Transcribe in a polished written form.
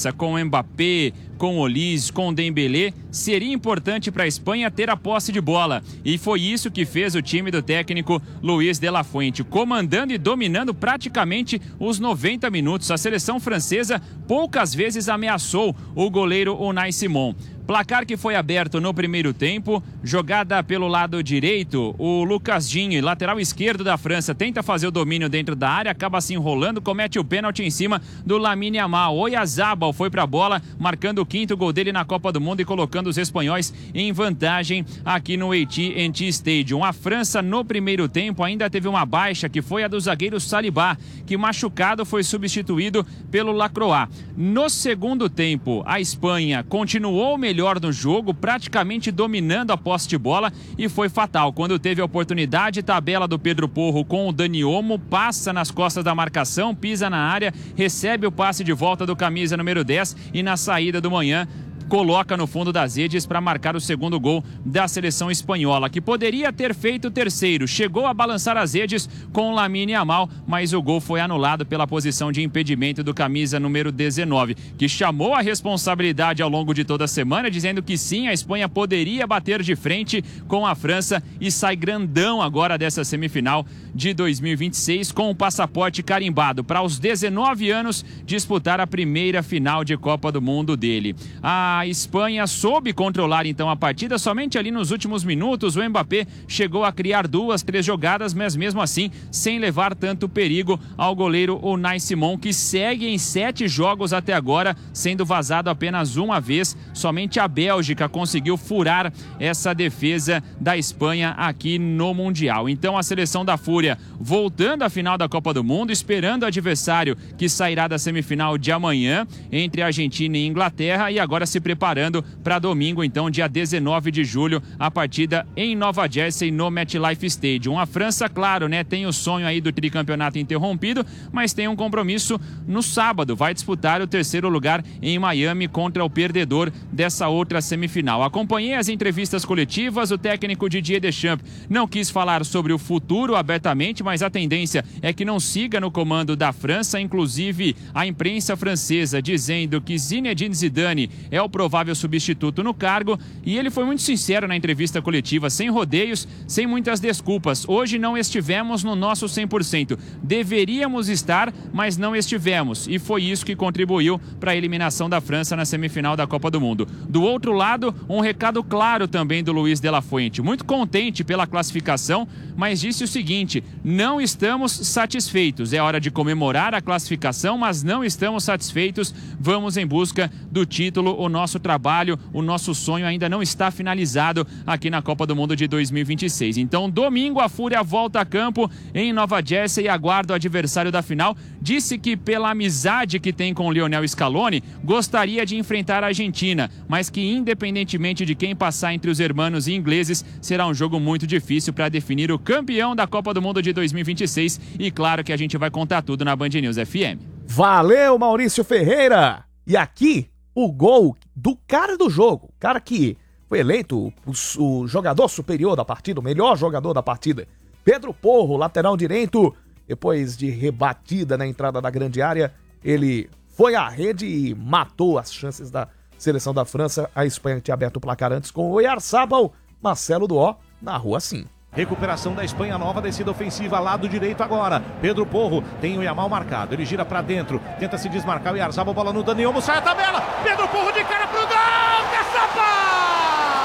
França, com Mbappé, com Olise, com Dembélé, seria importante para a Espanha ter a posse de bola. E foi isso que fez o time do técnico Luis de la Fuente, comandando e dominando praticamente os 90 minutos. A seleção francesa poucas vezes ameaçou o goleiro Unai Simon. Placar que foi aberto no primeiro tempo, jogada pelo lado direito, o Lucas Digne, lateral esquerdo da França, tenta fazer o domínio dentro da área, acaba se enrolando, comete o pênalti em cima do Lamine Yamal. Oyarzabal foi para a bola, marcando o 5º gol dele na Copa do Mundo e colocando os espanhóis em vantagem aqui no AT&T Stadium. A França no primeiro tempo ainda teve uma baixa, que foi a do zagueiro Saliba, que machucado foi substituído pelo Lacroix. No segundo tempo, a Espanha continuou melhor no jogo, praticamente dominando a posse de bola, e foi fatal. Quando teve a oportunidade, tabela do Pedro Porro com o Dani Olmo, passa nas costas da marcação, pisa na área, recebe o passe de volta do camisa número 10 e na saída do Manhã coloca no fundo das redes para marcar o segundo gol da seleção espanhola, que poderia ter feito o terceiro. Chegou a balançar as redes com o Lamine Yamal, mas o gol foi anulado pela posição de impedimento do camisa número 19, que chamou a responsabilidade ao longo de toda a semana, dizendo que sim, a Espanha poderia bater de frente com a França e sai grandão agora dessa semifinal de 2026 com o passaporte carimbado para aos 19 anos disputar a primeira final de Copa do Mundo dele. A Espanha soube controlar então a partida, somente ali nos últimos minutos o Mbappé chegou a criar 2, 3 jogadas, mas mesmo assim sem levar tanto perigo ao goleiro Unai Simon, que segue em 7 jogos até agora, sendo vazado apenas uma vez. Somente a Bélgica conseguiu furar essa defesa da Espanha aqui no Mundial. Então a seleção da Fúria voltando à final da Copa do Mundo, esperando o adversário que sairá da semifinal de amanhã entre Argentina e Inglaterra, e agora se preparando para domingo, então, dia 19 de julho, a partida em Nova Jersey, no MetLife Stadium. A França, claro, né, tem o sonho aí do tricampeonato interrompido, mas tem um compromisso no sábado. Vai disputar o 3º lugar em Miami contra o perdedor dessa outra semifinal. Acompanhei as entrevistas coletivas, o técnico Didier Deschamps não quis falar sobre o futuro abertamente, mas a tendência é que não siga no comando da França, inclusive a imprensa francesa dizendo que Zinedine Zidane é o provável substituto no cargo, e ele foi muito sincero na entrevista coletiva, sem rodeios, sem muitas desculpas. Hoje não estivemos no nosso 100%. Deveríamos estar, mas não estivemos, e foi isso que contribuiu para a eliminação da França na semifinal da Copa do Mundo. Do outro lado, um recado claro também do Luis de la Fuente, muito contente pela classificação, mas disse o seguinte: não estamos satisfeitos. É hora de comemorar a classificação, mas não estamos satisfeitos. Vamos em busca do título. O nosso trabalho, o nosso sonho ainda não está finalizado aqui na Copa do Mundo de 2026. Então, domingo, a Fúria volta a campo em Nova Jersey e aguarda o adversário da final. Disse que pela amizade que tem com o Lionel Scaloni, gostaria de enfrentar a Argentina, mas que independentemente de quem passar entre os hermanos e ingleses, será um jogo muito difícil para definir o campeão da Copa do Mundo de 2026. E claro que a gente vai contar tudo na Band News FM. Valeu, Maurício Ferreira! E aqui, o gol do cara do jogo, o cara que foi eleito o jogador superior da partida, o melhor jogador da partida, Pedro Porro, lateral direito. Depois de rebatida na entrada da grande área, ele foi à rede e matou as chances da seleção da França. A Espanha tinha aberto o placar antes com o Oyarzabal. Marcelo Duó narrou assim. Recuperação da Espanha, nova descida ofensiva, lado direito agora. Pedro Porro tem o Yamal marcado, ele gira pra dentro, tenta se desmarcar o Oyarzabal, bola no Dani Olmo, sai a tabela, Pedro Porro de cara